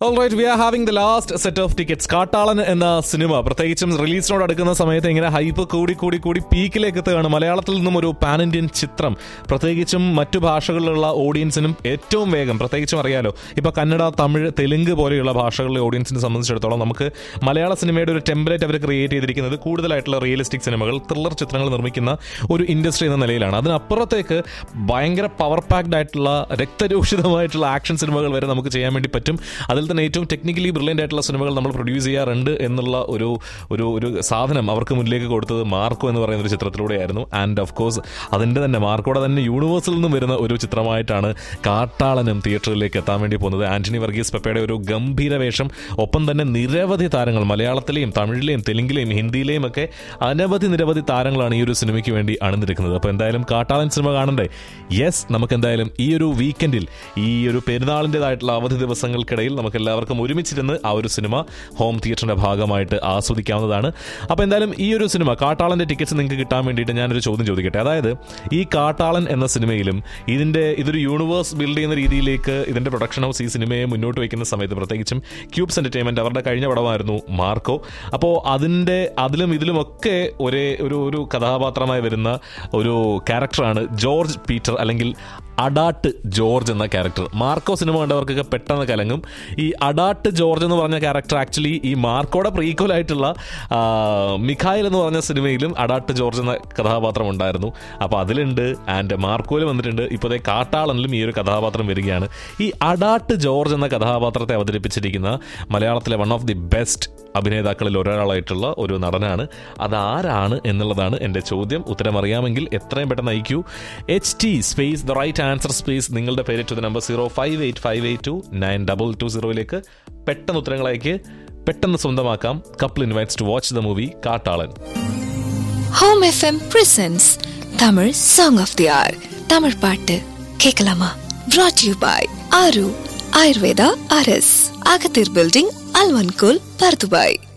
Alright, we are having the last set of tickets. കാട്ടാളൻ എന്ന cinema പ്രത്യേകിച്ചും റിലീസിനോട് അടുക്കുന്ന സമയത്ത് ഇങ്ങനെ ഹൈപ്പ് കൂടി പീക്കിലേക്ക് എത്തുകയാണ്. മലയാളത്തിൽ നിന്നും ഒരു പാൻ ഇന്ത്യൻ ചിത്രം, പ്രത്യേകിച്ചും മറ്റു ഭാഷകളിലുള്ള ഓഡിയൻസിനും ഏറ്റവും വേഗം, പ്രത്യേകിച്ചും അറിയാലോ ഇപ്പോൾ കന്നഡ, തമിഴ്, തെലുങ്ക് പോലെയുള്ള ഭാഷകളിലെ ഓഡിയൻസിനെ സംബന്ധിച്ചിടത്തോളം നമുക്ക് മലയാള സിനിമയുടെ ഒരു ടെംപ്ലേറ്റ് അവർ ക്രിയേറ്റ് ചെയ്തിരിക്കുന്നത് കൂടുതലായിട്ടുള്ള റിയലിസ്റ്റിക് സിനിമകൾ, ത്രില്ലർ ചിത്രങ്ങൾ നിർമ്മിക്കുന്ന ഒരു ഇൻഡസ്ട്രി എന്ന നിലയിലാണ്. അതിനപ്പുറത്തേക്ക് ഭയങ്കര പവർ പാക്ഡ് ആയിട്ടുള്ള രക്തരൂഷിതമായിട്ടുള്ള ആക്ഷൻ സിനിമകൾ വരെ നമുക്ക് ചെയ്യാൻ വേണ്ടി പറ്റും. അതിൽ തന്നെ ഏറ്റവും ടെക്നിക്കലി ബ്രില്യൻ്റ് ആയിട്ടുള്ള സിനിമകൾ നമ്മൾ പ്രൊഡ്യൂസ് ചെയ്യാറുണ്ട് എന്നുള്ള ഒരു സാധനം അവർക്ക് മുന്നിലേക്ക് കൊടുത്തത് മാർക്കോ എന്ന് പറയുന്ന ഒരു ചിത്രത്തിലൂടെയായിരുന്നു. ആൻഡ് ഓഫ് കോഴ്സ് അതിൻ്റെ തന്നെ മാർക്കോയുടെ തന്നെ യൂണിവേഴ്സിൽ നിന്നും വരുന്ന ഒരു ചിത്രമായിട്ടാണ് കാട്ടാളനും തിയേറ്ററിലേക്ക് എത്താൻ വേണ്ടി പോകുന്നത്. ആന്റണി വർഗീസ് പെപ്പയുടെ ഒരു ഗംഭീര വേഷം, ഒപ്പം തന്നെ നിരവധി താരങ്ങൾ, മലയാളത്തിലെയും തമിഴിലെയും തെലുങ്കിലെയും ഹിന്ദിയിലെയും ഒക്കെ നിരവധി താരങ്ങളാണ് ഈ ഒരു സിനിമയ്ക്ക് വേണ്ടി അണിനിരക്കുന്നത്. അപ്പോൾ എന്തായാലും കാട്ടാളൻ സിനിമ കാണണ്ടേ? യെസ്, നമുക്ക് എന്തായാലും ഈ ഒരു വീക്കെൻഡിൽ, ഈ ഒരു പെരുന്നാളിൻ്റെതായിട്ടുള്ള അവധി ദിവസങ്ങൾക്കിടയിൽ നമുക്ക് എല്ലാവർക്കും ഒരുമിച്ചിരുന്ന് ആ ഒരു സിനിമ ഹോം തിയേറ്ററിന്റെ ഭാഗമായിട്ട് ആസ്വദിക്കാവുന്നതാണ്. അപ്പോൾ എന്തായാലും ഈ ഒരു സിനിമ കാട്ടാളൻ്റെ ടിക്കറ്റ്സ് നിങ്ങൾക്ക് കിട്ടാൻ വേണ്ടിയിട്ട് ഞാനൊരു ചോദ്യം ചോദിക്കട്ടെ. അതായത് ഈ കാട്ടാളൻ എന്ന സിനിമയിലും ഇതൊരു യൂണിവേഴ്സ് ബിൽഡ് ചെയ്യുന്ന രീതിയിലേക്ക് ഇതിൻ്റെ പ്രൊഡക്ഷൻ ഹൗസ് ഈ സിനിമയെ മുന്നോട്ട് വയ്ക്കുന്ന സമയത്ത്, പ്രത്യേകിച്ചും ക്യൂബ്സ് എൻ്റർടൈൻമെൻറ്റ് അവരുടെ കഴിഞ്ഞ പടമായിരുന്നു മാർക്കോ. അപ്പോൾ അതിലും ഇതിലുമൊക്കെ ഒരു കഥാപാത്രമായി വരുന്ന ഒരു ക്യാരക്ടറാണ് ജോർജ് പീറ്റർ, അല്ലെങ്കിൽ അഡാട്ട് ജോർജ് എന്ന ക്യാരക്ടർ. മാർക്കോ സിനിമ കണ്ടവർക്കൊക്കെ പെട്ടെന്ന് കലങ്ങും. ഈ അഡാട്ട് ജോർജ് എന്ന് പറഞ്ഞ ക്യാരക്ടർ ആക്ച്വലി ഈ മാർക്കോയുടെ പ്രീക്വലായിട്ടുള്ള മിഖായിൽ എന്ന് പറഞ്ഞ സിനിമയിലും അഡാട്ട് ജോർജ് എന്ന കഥാപാത്രം ഉണ്ടായിരുന്നു. അപ്പോൾ അതിലുണ്ട്, ആൻഡ് മാർക്കോയിൽ വന്നിട്ടുണ്ട്. ഇപ്പോഴത്തെ കാട്ടാളനിലും ഈ ഒരു കഥാപാത്രം വരികയാണ്. ഈ അഡാട്ട് ജോർജ് എന്ന കഥാപാത്രത്തെ അവതരിപ്പിച്ചിരിക്കുന്ന മലയാളത്തിലെ വൺ ഓഫ് ദി ബെസ്റ്റ് അഭിനേതാക്കളിൽ ഒരാളായിട്ടുള്ള ഒരു നടനാണ്. അതാരാണ് എന്നുള്ളതാണ് എൻ്റെ ചോദ്യം. ഉത്തരം അറിയാമെങ്കിൽ എത്രയും പെട്ടെന്ന് അയക്കൂ. HT space the right answer space നിങ്ങളുടെ പേര് ടു ദ നമ്പർ 0585829220 പെട്ടെന്ന് ഉത്തരങ്ങൾ അയക്ക്. പെട്ടെന്ന് സ്വന്തമാക്കാം. Couple invites to watch the movie കാട്ടാളൻ. Home FM presents Tamil song of the R. Tamil പാട്ട് കേൾക്കலாமா? brought to you by ആരു ആയുർവേദ RS, അകത്തീർ ബിൽഡിംഗ്, അൽവൻകൂൽ, പർദുബായ്.